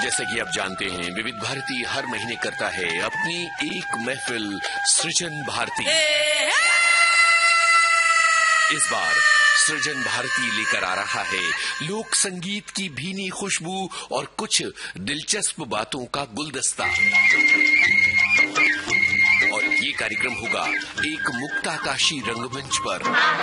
जैसे कि आप जानते हैं, विविध भारती हर महीने करता है अपनी एक महफिल सृजन भारती। इस बार सृजन भारती लेकर आ रहा है लोक संगीत की भीनी खुशबू और कुछ दिलचस्प बातों का गुलदस्ता। और ये कार्यक्रम होगा एक मुक्ताकाशी रंगमंच पर।